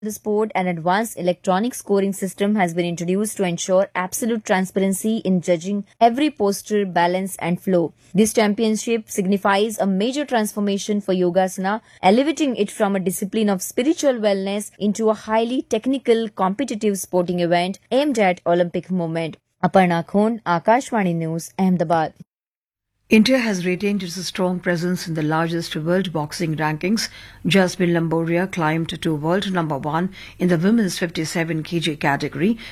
The sport, an advanced electronic scoring system has been introduced to ensure absolute transparency in judging every posture, balance, and flow. This championship signifies a major transformation for Yogasana, elevating it from a discipline of spiritual wellness into a highly technical, competitive sporting event aimed at Olympic moment. Aparna Khon, Akashvani News, Ahmedabad. India has retained its strong presence in the largest world boxing rankings. Jasmine Lamboria climbed to world number 1 in the women's 57 kg category,